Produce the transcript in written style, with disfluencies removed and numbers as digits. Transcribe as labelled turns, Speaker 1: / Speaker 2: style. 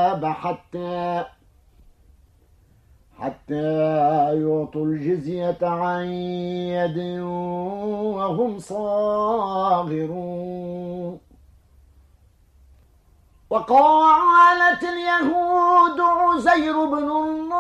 Speaker 1: الكتاب حتى يعطوا الجزية عن يد وهم صاغرون. وقالت اليهود عزير بن الله